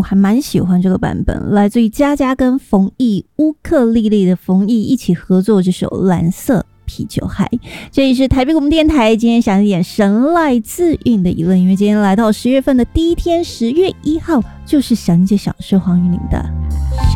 还蛮喜欢这个版本，来自于佳佳跟冯毅，乌克丽丽的冯毅一起合作这首《蓝色啤酒海》。这里是台北广播电台，今天想一点神来自韵的一论，因为今天来到10月份的第一天，10月1号就是小妮姐想是黄韵玲的。